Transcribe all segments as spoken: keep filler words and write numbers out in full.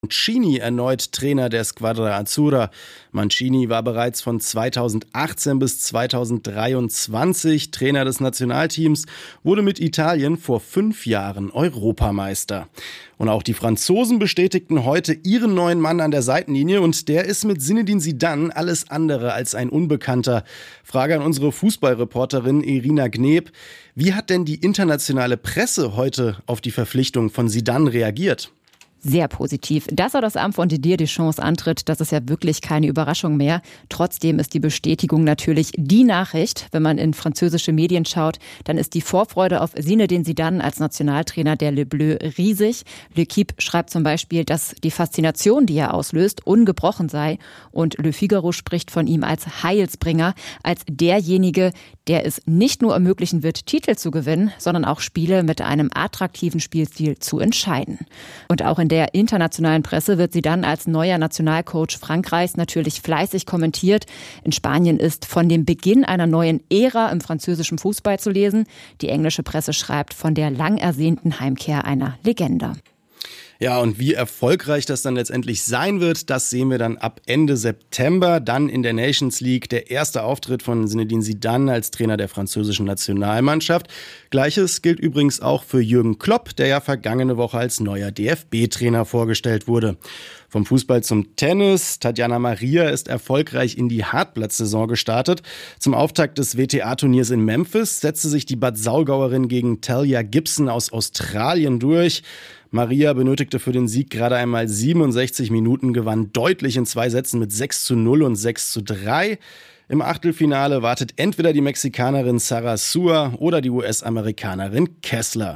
Mancini erneut Trainer der Squadra Azzurra. Mancini war bereits von zweitausendachtzehn bis zweitausenddreiundzwanzig Trainer des Nationalteams, wurde mit Italien vor fünf Jahren Europameister. Und auch die Franzosen bestätigten heute ihren neuen Mann an der Seitenlinie und der ist mit Zinedine Zidane alles andere als ein Unbekannter. Frage an unsere Fußballreporterin Irina Gneb. Wie hat denn die internationale Presse heute auf die Verpflichtung von Zidane reagiert? Sehr positiv. Dass er das Amt von Didier Deschamps antritt, das ist ja wirklich keine Überraschung mehr. Trotzdem ist die Bestätigung natürlich die Nachricht. Wenn man in französische Medien schaut, dann ist die Vorfreude auf Zinedine Zidane als Nationaltrainer der Le Bleu riesig. L'Équipe schreibt zum Beispiel, dass die Faszination, die er auslöst, ungebrochen sei. Und Le Figaro spricht von ihm als Heilsbringer, als derjenige, der es nicht nur ermöglichen wird, Titel zu gewinnen, sondern auch Spiele mit einem attraktiven Spielstil zu entscheiden. Und auch in der internationalen Presse wird sie dann als neuer Nationalcoach Frankreichs natürlich fleißig kommentiert. In Spanien ist von dem Beginn einer neuen Ära im französischen Fußball zu lesen. Die englische Presse schreibt von der lang ersehnten Heimkehr einer Legende. Ja, und wie erfolgreich das dann letztendlich sein wird, das sehen wir dann ab Ende September. Dann in der Nations League der erste Auftritt von Zinedine Zidane als Trainer der französischen Nationalmannschaft. Gleiches gilt übrigens auch für Jürgen Klopp, der ja vergangene Woche als neuer D F B-Trainer vorgestellt wurde. Vom Fußball zum Tennis. Tatjana Maria ist erfolgreich in die Hartplatz-Saison gestartet. Zum Auftakt des W T A-Turniers in Memphis setzte sich die Bad Saulgauerin gegen Talia Gibson aus Australien durch. Maria benötigte für den Sieg gerade einmal siebenundsechzig Minuten, gewann deutlich in zwei Sätzen mit sechs zu null und sechs zu drei. Im Achtelfinale wartet entweder die Mexikanerin Sarah Sua oder die U S-Amerikanerin Kessler.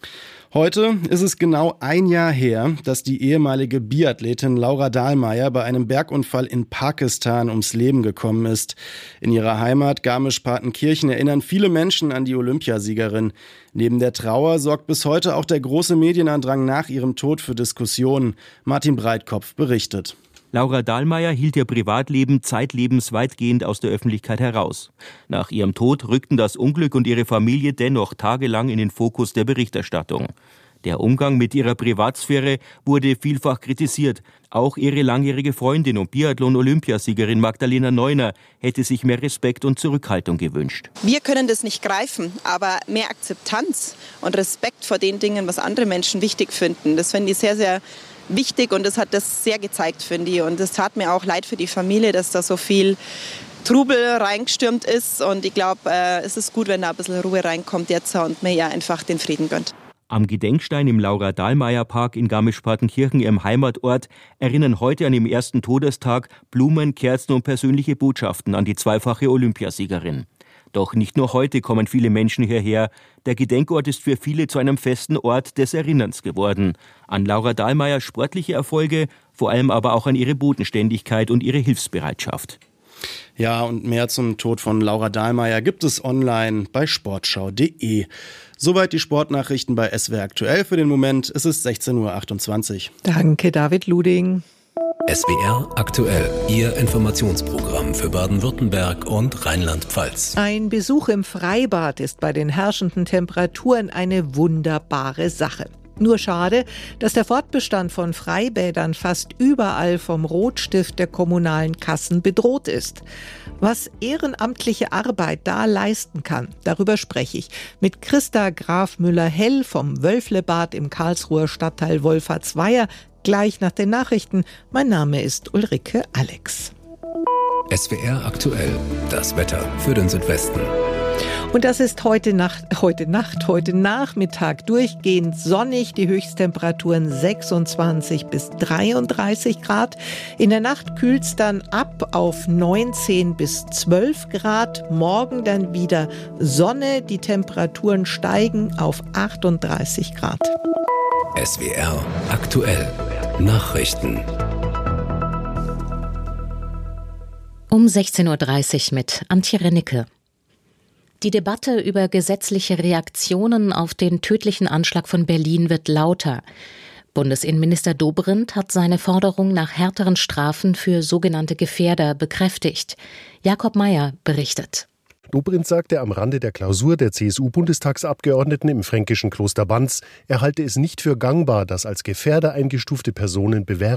Heute ist es genau ein Jahr her, dass die ehemalige Biathletin Laura Dahlmeier bei einem Bergunfall in Pakistan ums Leben gekommen ist. In ihrer Heimat Garmisch-Partenkirchen erinnern viele Menschen an die Olympiasiegerin. Neben der Trauer sorgt bis heute auch der große Medienandrang nach ihrem Tod für Diskussionen. Martin Breitkopf berichtet. Laura Dahlmeier hielt ihr Privatleben zeitlebens weitgehend aus der Öffentlichkeit heraus. Nach ihrem Tod rückten das Unglück und ihre Familie dennoch tagelang in den Fokus der Berichterstattung. Der Umgang mit ihrer Privatsphäre wurde vielfach kritisiert. Auch ihre langjährige Freundin und Biathlon-Olympiasiegerin Magdalena Neuner hätte sich mehr Respekt und Zurückhaltung gewünscht. Wir können das nicht greifen, aber mehr Akzeptanz und Respekt vor den Dingen, was andere Menschen wichtig finden, das finde ich sehr, sehr wichtig und das hat das sehr gezeigt, finde ich. Und es tat mir auch leid für die Familie, dass da so viel Trubel reingestürmt ist. Und ich glaube, äh, es ist gut, wenn da ein bisschen Ruhe reinkommt jetzt und mir ja einfach den Frieden gönnt. Am Gedenkstein im Laura-Dahlmeier-Park in Garmisch-Partenkirchen, ihrem Heimatort, erinnern heute an ihrem ersten Todestag Blumen, Kerzen und persönliche Botschaften an die zweifache Olympiasiegerin. Doch nicht nur heute kommen viele Menschen hierher. Der Gedenkort ist für viele zu einem festen Ort des Erinnerns geworden. An Laura Dahlmeiers sportliche Erfolge, vor allem aber auch an ihre Bodenständigkeit und ihre Hilfsbereitschaft. Ja, und mehr zum Tod von Laura Dahlmeier gibt es online bei sportschau punkt de. Soweit die Sportnachrichten bei S W R aktuell für den Moment. Es ist sechzehn Uhr achtundzwanzig. Danke, David Luding. S W R aktuell, Ihr Informationsprogramm für Baden-Württemberg und Rheinland-Pfalz. Ein Besuch im Freibad ist bei den herrschenden Temperaturen eine wunderbare Sache. Nur schade, dass der Fortbestand von Freibädern fast überall vom Rotstift der kommunalen Kassen bedroht ist. Was ehrenamtliche Arbeit da leisten kann, darüber spreche ich mit Christa Graf Müller-Hell vom Wölflebad im Karlsruher Stadtteil Wolfertsweier. Gleich nach den Nachrichten. Mein Name ist Ulrike Alex. S W R aktuell, das Wetter für den Südwesten. Und das ist heute Nacht, heute Nacht, heute Nachmittag durchgehend sonnig. Die Höchsttemperaturen sechsundzwanzig bis dreiunddreißig Grad. In der Nacht kühlt es dann ab auf neunzehn bis zwölf Grad. Morgen dann wieder Sonne. Die Temperaturen steigen auf achtunddreißig Grad. S W R aktuell. Nachrichten. Um sechzehn Uhr dreißig mit Antje Rennecke. Die Debatte über gesetzliche Reaktionen auf den tödlichen Anschlag von Berlin wird lauter. Bundesinnenminister Dobrindt hat seine Forderung nach härteren Strafen für sogenannte Gefährder bekräftigt. Jakob Mayer berichtet. Dobrindt sagte am Rande der Klausur der C S U-Bundestagsabgeordneten im fränkischen Kloster Banz, er halte es nicht für gangbar, dass als Gefährder eingestufte Personen bewährt